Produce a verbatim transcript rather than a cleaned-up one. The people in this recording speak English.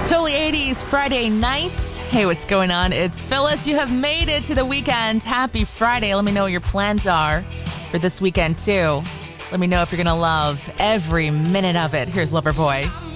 Totally eighties Friday night. Hey, what's going on? It's Phyllis. You have made it to the weekend. Happy Friday. Let me know what your plans are for this weekend, too. Let me know if you're going to love every minute of it. Here's Loverboy.